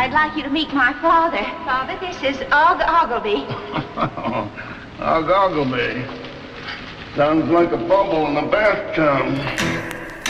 I'd like you to meet my father. Father, this is Og Ogilvy. Og Ogilvy. Sounds like a bubble in a bathtub.